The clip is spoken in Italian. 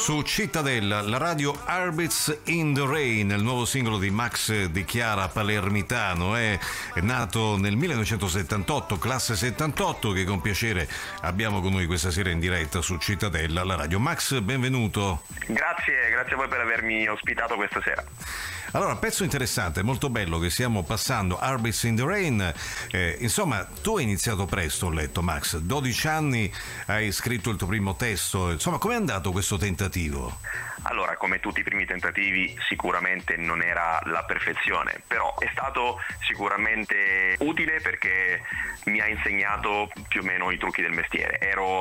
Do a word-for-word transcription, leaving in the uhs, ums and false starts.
Su Cittadella, la radio Heartbeats in the Rain, il nuovo singolo di Max Di Chiara Palermitano, è nato nel millenovecentosettantotto, classe settantotto, che con piacere abbiamo con noi questa sera in diretta su Cittadella, la radio. Max, benvenuto. Grazie, grazie a voi per avermi ospitato questa sera. Allora, pezzo interessante, molto bello che stiamo passando, Heartbeats in the Rain. Eh, insomma, tu hai iniziato presto, ho letto, Max, dodici anni hai scritto il tuo primo testo, insomma, com'è andato questo tentativo? Allora, come tutti i primi tentativi, sicuramente non era la perfezione, però è stato sicuramente utile perché mi ha insegnato più o meno i trucchi del mestiere. Ero